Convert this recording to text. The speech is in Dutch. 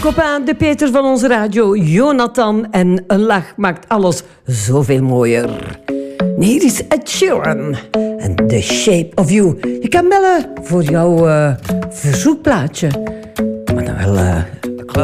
copain, de Peter van onze radio, Jonathan. En een lach maakt alles zoveel mooier. Hier is Ed Sheeran en The Shape of You. Je kan bellen voor jouw verzoekplaatje. Maar dan wel